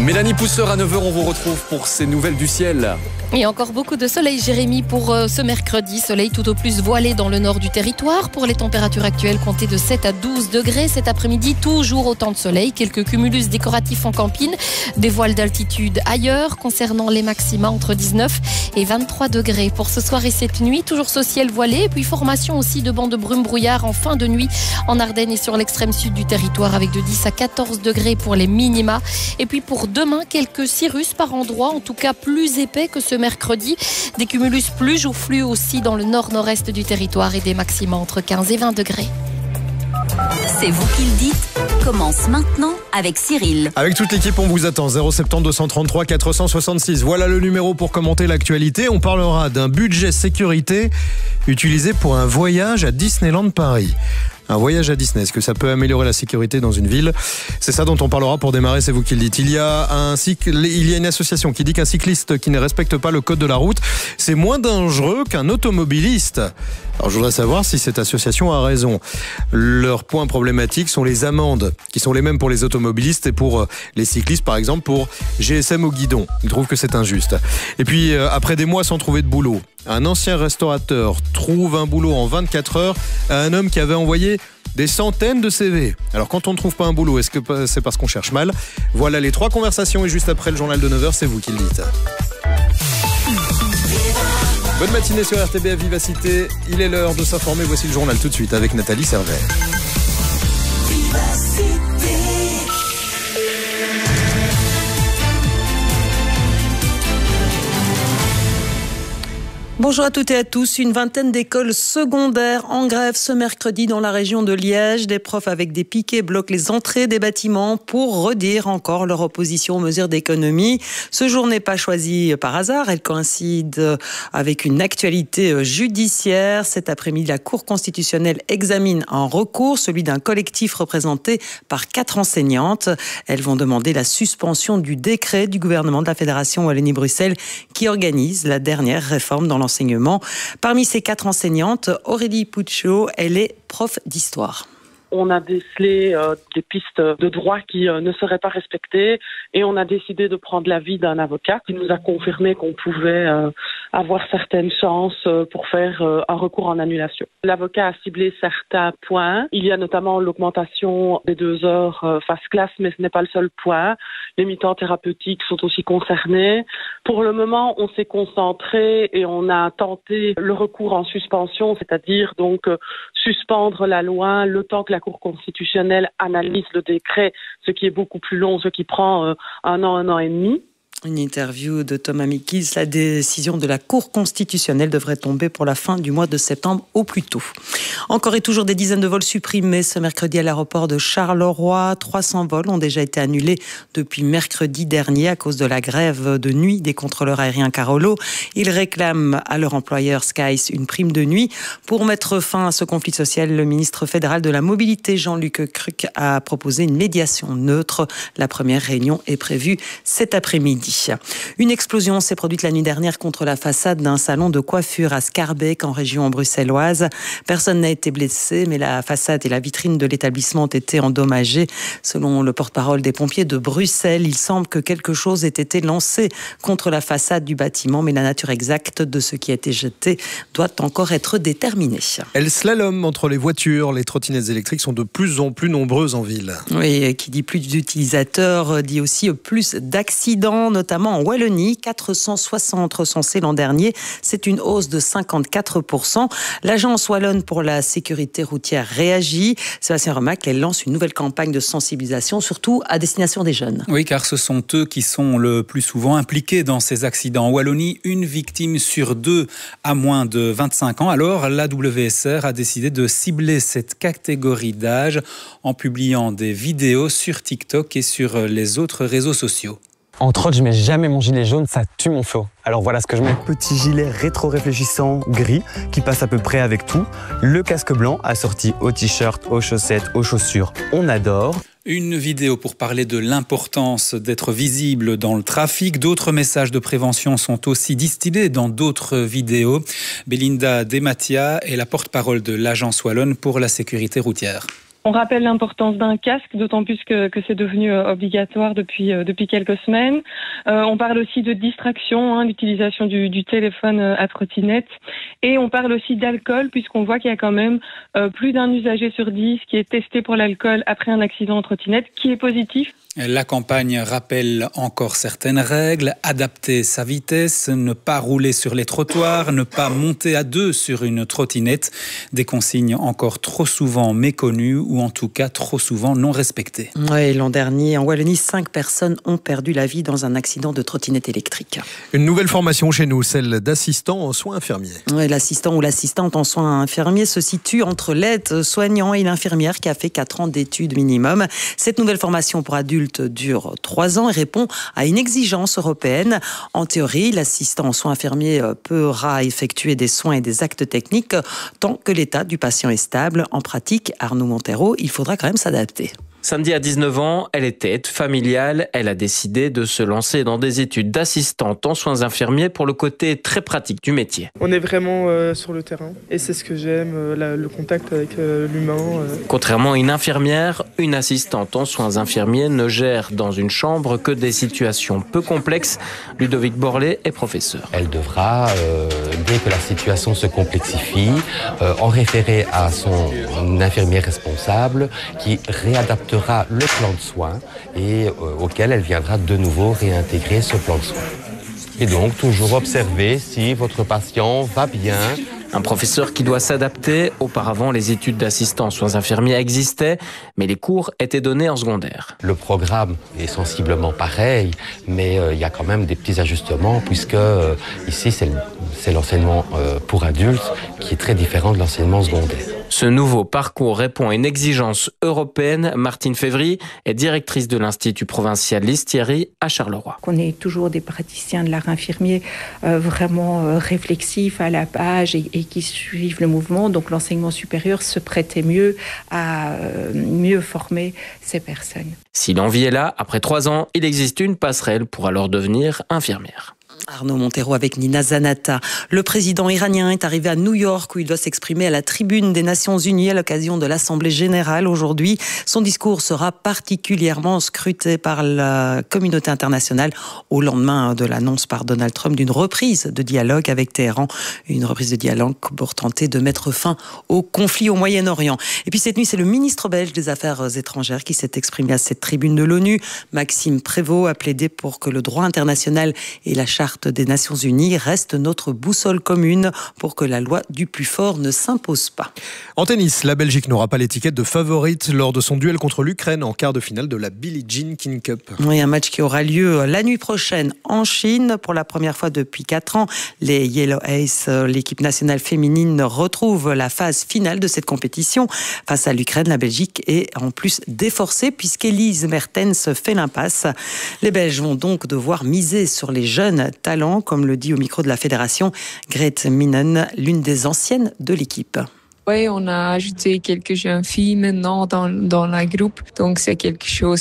Mélanie Pousseur, à 9h, on vous retrouve pour ces nouvelles du ciel. Et encore beaucoup de soleil, Jérémy, pour ce mercredi. Soleil tout au plus voilé dans le nord du territoire. Pour les températures actuelles, comptez de 7 à 12 degrés. Cet après-midi, toujours autant de soleil. Quelques cumulus décoratifs en campine. Des voiles d'altitude ailleurs. Concernant les maxima, entre 19 et 23 degrés. Pour ce soir et cette nuit, toujours ce ciel voilé. Et puis formation aussi de bancs de brume brouillard en fin de nuit en Ardennes et sur l'extrême sud du territoire, avec de 10 à 14 degrés pour les minima. Et puis pour demain, quelques cirrus par endroits, en tout cas plus épais que ce mercredi. Des cumulus plus joufflus aussi dans le nord-nord-est du territoire et des maxima entre 15 et 20 degrés. C'est vous qui le dites, commence maintenant avec Cyril. Avec toute l'équipe, on vous attend. 070 233 466. Voilà le numéro pour commenter l'actualité. On parlera d'un budget sécurité utilisé pour un voyage à Disneyland Paris. Un voyage à Disney, est-ce que ça peut améliorer la sécurité dans une ville? C'est ça dont on parlera pour démarrer, c'est vous qui le dites. Il y a une association qui dit qu'un cycliste qui ne respecte pas le code de la route, c'est moins dangereux qu'un automobiliste. Alors je voudrais savoir si cette association a raison. Leurs points problématiques sont les amendes, qui sont les mêmes pour les automobilistes et pour les cyclistes, par exemple pour GSM au guidon. Ils trouvent que c'est injuste. Et puis après des mois sans trouver de boulot, un ancien restaurateur trouve un boulot en 24 heures à un homme qui avait envoyé des centaines de CV. Alors quand on ne trouve pas un boulot, est-ce que c'est parce qu'on cherche mal? Voilà les 3 conversations et juste après le journal de 9h, c'est vous qui le dites. Bonne matinée sur RTBF Vivacité. Il est l'heure de s'informer. Voici le journal tout de suite avec Nathalie Servet. Bonjour à toutes et à tous. Une vingtaine d'écoles secondaires en grève ce mercredi dans la région de Liège. Des profs avec des piquets bloquent les entrées des bâtiments pour redire encore leur opposition aux mesures d'économie. Ce jour n'est pas choisi par hasard. Elle coïncide avec une actualité judiciaire. Cet après-midi, la Cour constitutionnelle examine un recours, celui d'un collectif représenté par 4 enseignantes. Elles vont demander la suspension du décret du gouvernement de la Fédération Wallonie-Bruxelles qui organise la dernière réforme dans l'enseignement. Parmi ces 4 enseignantes, Aurélie Puccio, elle est prof d'histoire. On a décelé des pistes de droit qui ne seraient pas respectées et on a décidé de prendre l'avis d'un avocat qui nous a confirmé qu'on pouvait avoir certaines chances pour faire un recours en annulation. L'avocat a ciblé certains points. Il y a notamment l'augmentation des 2 heures face classe, mais ce n'est pas le seul point. Les mi-temps thérapeutiques sont aussi concernés. Pour le moment, on s'est concentré et on a tenté le recours en suspension, c'est-à-dire donc suspendre la loi le temps que la Cour constitutionnelle analyse le décret, ce qui est beaucoup plus long, ce qui prend un an et demi. Une interview de Thomas Mikis. La décision de la Cour constitutionnelle devrait tomber pour la fin du mois de septembre au plus tôt. Encore et toujours des dizaines de vols supprimés ce mercredi à l'aéroport de Charleroi. 300 vols ont déjà été annulés depuis mercredi dernier à cause de la grève de nuit des contrôleurs aériens Carolo. Ils réclament à leur employeur Skies une prime de nuit. Pour mettre fin à ce conflit social, le ministre fédéral de la Mobilité, Jean-Luc Cruc, a proposé une médiation neutre. La première réunion est prévue cet après-midi. Une explosion s'est produite la nuit dernière contre la façade d'un salon de coiffure à Schaerbeek, en région bruxelloise. Personne n'a été blessé, mais la façade et la vitrine de l'établissement ont été endommagées. Selon le porte-parole des pompiers de Bruxelles, il semble que quelque chose ait été lancé contre la façade du bâtiment, mais la nature exacte de ce qui a été jeté doit encore être déterminée. Le slalom entre les voitures, les trottinettes électriques sont de plus en plus nombreuses en ville. Oui, qui dit plus d'utilisateurs, dit aussi plus d'accidents, notamment en Wallonie, 460 recensés l'an dernier. C'est une hausse de 54%. L'Agence wallonne pour la sécurité routière réagit. Sébastien Remacle, elle lance une nouvelle campagne de sensibilisation, surtout à destination des jeunes. Oui, car ce sont eux qui sont le plus souvent impliqués dans ces accidents. En Wallonie, une victime sur 2 a moins de 25 ans. Alors, la WSR a décidé de cibler cette catégorie d'âge en publiant des vidéos sur TikTok et sur les autres réseaux sociaux. Entre autres, je mets jamais mon gilet jaune, ça tue mon feu. Alors voilà ce que je mets. Petit gilet rétro-réfléchissant gris qui passe à peu près avec tout. Le casque blanc assorti au t-shirt, aux chaussettes, aux chaussures. On adore. Une vidéo pour parler de l'importance d'être visible dans le trafic. D'autres messages de prévention sont aussi distillés dans d'autres vidéos. Belinda Dematia est la porte-parole de l'Agence wallonne pour la sécurité routière. On rappelle l'importance d'un casque, d'autant plus que c'est devenu obligatoire depuis quelques semaines. On parle aussi de distraction, l'utilisation du téléphone à trottinette. Et on parle aussi d'alcool, puisqu'on voit qu'il y a quand même plus d'un usager sur 10 qui est testé pour l'alcool après un accident en trottinette, qui est positif. La campagne rappelle encore certaines règles, adapter sa vitesse, ne pas rouler sur les trottoirs, ne pas monter à deux sur une trottinette. Des consignes encore trop souvent méconnues ou en tout cas trop souvent non respectées. Oui, l'an dernier, en Wallonie, 5 personnes ont perdu la vie dans un accident de trottinette électrique. Une nouvelle formation chez nous, celle d'assistant en soins infirmiers. Oui, l'assistant ou l'assistante en soins infirmiers se situe entre l'aide-soignant et l'infirmière qui a fait 4 ans d'études minimum. Cette nouvelle formation pour adultes dure 3 ans et répond à une exigence européenne. En théorie, l'assistant en soins infirmiers pourra effectuer des soins et des actes techniques tant que l'état du patient est stable. En pratique, Arnaud Montero, il faudra quand même s'adapter. Samedi à 19 ans, elle était aide familiale. Elle a décidé de se lancer dans des études d'assistante en soins infirmiers pour le côté très pratique du métier. On est vraiment sur le terrain et c'est ce que j'aime, le contact avec l'humain. Contrairement à une infirmière, une assistante en soins infirmiers ne gère dans une chambre que des situations peu complexes. Ludovic Borlet est professeur. Elle devra, dès que la situation se complexifie, en référer à son infirmier responsable qui réadaptera le plan de soins et auquel elle viendra de nouveau réintégrer ce plan de soins. Et donc, toujours observer si votre patient va bien. Un professeur qui doit s'adapter. Auparavant, les études d'assistant en soins infirmiers existaient, mais les cours étaient donnés en secondaire. Le programme est sensiblement pareil, mais il y a quand même des petits ajustements, puisque ici, c'est l'enseignement pour adultes qui est très différent de l'enseignement secondaire. Ce nouveau parcours répond à une exigence européenne. Martine Févry est directrice de l'Institut provincial Lys-Thierry à Charleroi. On est toujours des praticiens de l'art infirmier vraiment réflexifs à la page et qui suivent le mouvement. Donc l'enseignement supérieur se prêtait mieux à mieux former ces personnes. Si l'envie est là, après 3 ans, il existe une passerelle pour alors devenir infirmière. Arnaud Montero avec Nina Zanata. Le président iranien est arrivé à New York où il doit s'exprimer à la tribune des Nations Unies à l'occasion de l'Assemblée générale aujourd'hui. Son discours sera particulièrement scruté par la communauté internationale au lendemain de l'annonce par Donald Trump d'une reprise de dialogue avec Téhéran. Une reprise de dialogue pour tenter de mettre fin au conflit au Moyen-Orient. Et puis cette nuit, c'est le ministre belge des Affaires étrangères qui s'est exprimé à cette tribune de l'ONU. Maxime Prévost a plaidé pour que le droit international et la charte des Nations Unies reste notre boussole commune pour que la loi du plus fort ne s'impose pas. En tennis, la Belgique n'aura pas l'étiquette de favorite lors de son duel contre l'Ukraine en quart de finale de la Billie Jean King Cup. Oui, un match qui aura lieu la nuit prochaine en Chine. Pour la première fois depuis 4 ans, les Yellow Ace, l'équipe nationale féminine, retrouve la phase finale de cette compétition. Face à l'Ukraine, la Belgique est en plus déforcée puisqu'Elise Mertens fait l'impasse. Les Belges vont donc devoir miser sur les jeunes talent, comme le dit au micro de la fédération Grete Minen, l'une des anciennes de l'équipe. Oui, on a ajouté quelques jeunes filles maintenant dans la groupe, donc c'est quelque chose.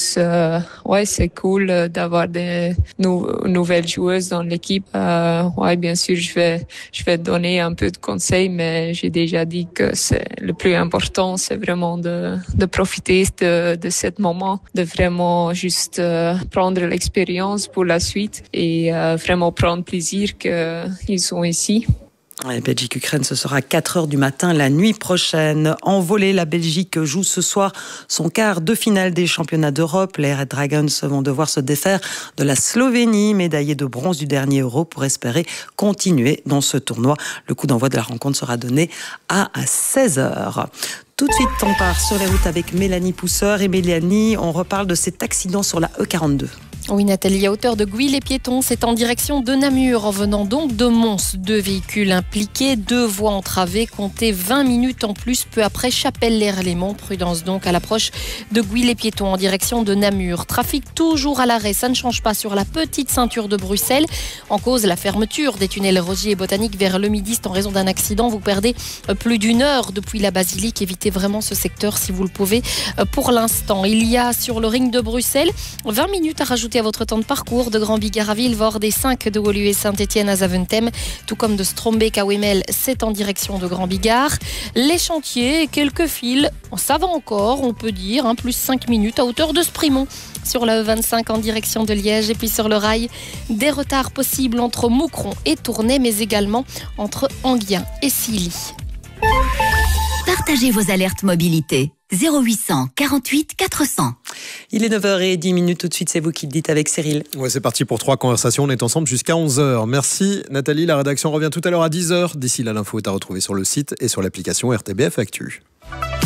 C'est cool d'avoir des nouvelles joueuses dans l'équipe. Bien sûr, je vais donner un peu de conseils, mais j'ai déjà dit que c'est le plus important, c'est vraiment de profiter de ce moment, de vraiment juste prendre l'expérience pour la suite et vraiment prendre plaisir qu'ils sont ici. Belgique-Ukraine, ce sera 4h du matin la nuit prochaine. En volley, la Belgique joue ce soir son quart de finale des championnats d'Europe. Les Red Dragons vont devoir se défaire de la Slovénie, médaillée de bronze du dernier Euro, pour espérer continuer dans ce tournoi. Le coup d'envoi de la rencontre sera donné à 16h. Tout de suite, on part sur les routes avec Mélanie Pousseur. Et Mélanie, on reparle de cet accident sur la E42. Oui, Nathalie, à hauteur de Gouy-les-Piétons, c'est en direction de Namur, en venant donc de Mons. 2 véhicules impliqués, 2 voies entravées, comptez 20 minutes en plus, peu après Chapelle-l'Erlémont. Prudence donc à l'approche de Gouy-les-Piétons en direction de Namur. Trafic toujours à l'arrêt, ça ne change pas sur la petite ceinture de Bruxelles. En cause, la fermeture des tunnels Rogier et Botanique vers le Midiste en raison d'un accident. Vous perdez plus d'1 heure depuis la Basilique. Évitez vraiment ce secteur si vous le pouvez pour l'instant. Il y a sur le ring de Bruxelles 20 minutes à rajouter à votre temps de parcours de Grand Bigard à Villevorde et 5 de Woluwe et Saint-Étienne à Zaventem, tout comme de Strombeek à Wemel, c'est en direction de Grand Bigard. Les chantiers et quelques fils, ça va encore, on peut dire, plus 5 minutes à hauteur de Sprimont sur la E25 en direction de Liège. Et puis sur le rail, des retards possibles entre Moucron et Tournai, mais également entre Enghien et Silly. Partagez vos alertes mobilité. 0800 48 400. Il est 9h10 tout de suite, c'est vous qui le dites avec Cyril. Ouais, c'est parti pour 3 conversations, on est ensemble jusqu'à 11h. Merci Nathalie, la rédaction revient tout à l'heure à 10h. D'ici là, l'info est à retrouver sur le site et sur l'application RTBF Actu.